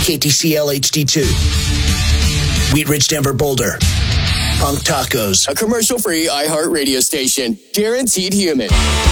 KTCL HD2. Wheat Ridge, Denver, Boulder. Punk Tacos. A commercial-free iHeart radio station. Guaranteed human.